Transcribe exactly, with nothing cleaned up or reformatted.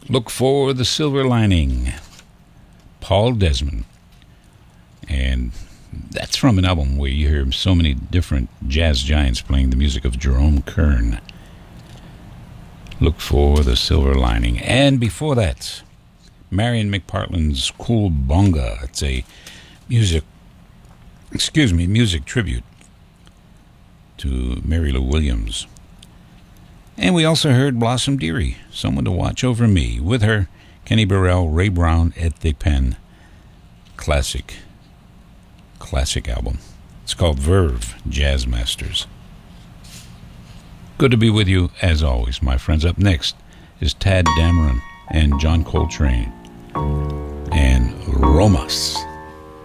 Look for the Silver Lining, Paul Desmond. And that's from an album where you hear so many different jazz giants playing the music of Jerome Kern. Look for the Silver Lining. And before that, Marion McPartland's Cool Bonga. It's a music, excuse me, music tribute to Mary Lou Williams. And we also heard Blossom Dearie, Someone to Watch Over Me, with her, Kenny Burrell, Ray Brown at the pen. Classic, classic album. It's called Verve Jazz Masters. Good to be with you, as always, my friends. Up next is Tad Dameron and John Coltrane and Romas.